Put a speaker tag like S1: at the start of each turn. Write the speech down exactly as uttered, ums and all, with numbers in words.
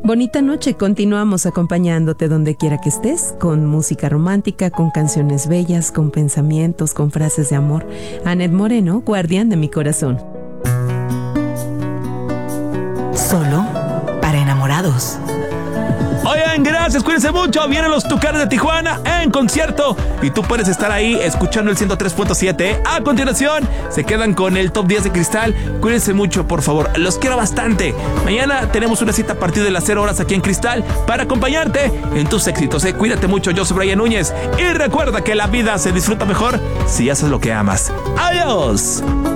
S1: Bonita noche, continuamos acompañándote donde quiera que estés, con música romántica, con canciones bellas, con pensamientos, con frases de amor. Anet Moreno, guardián de mi corazón.
S2: Solo para enamorados.
S3: Oigan, gracias, cuídense mucho. Vienen los Tucanes de Tijuana en concierto y tú puedes estar ahí escuchando el ciento tres punto siete. A continuación, se quedan con el top diez de Cristal. Cuídense mucho, por favor. Los quiero bastante. Mañana tenemos una cita a partir de las cero horas aquí en Cristal para acompañarte en tus éxitos. ¿eh? Cuídate mucho, yo soy Brian Núñez. Y recuerda que la vida se disfruta mejor si haces lo que amas. ¡Adiós!